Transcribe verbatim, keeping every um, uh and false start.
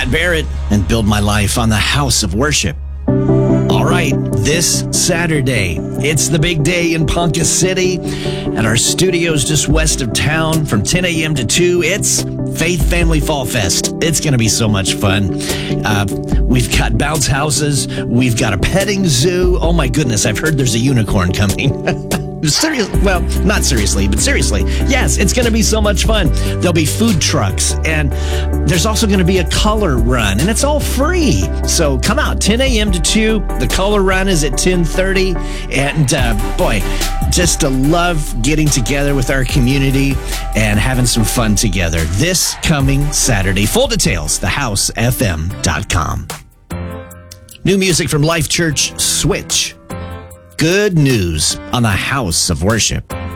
Matt Barrett, and build my life on the house of worship. All right, this Saturday, it's the big day in Ponca City at our studios just west of town from ten a.m. to two. It's Faith Family Fall Fest. It's going to be so much fun. Uh, we've got bounce houses. We've got a petting zoo. Oh, my goodness, I've heard there's a unicorn coming. Seriously, well, not seriously, but seriously. Yes, it's going to be so much fun. There'll be food trucks, and there's also going to be a color run, and it's all free. So come out, ten a.m. to two. The color run is at ten thirty, and uh, boy, just to love getting together with our community and having some fun together. This coming Saturday. Full details, the house f m dot com. New music from Life Church, Switch. Good news on the house of worship.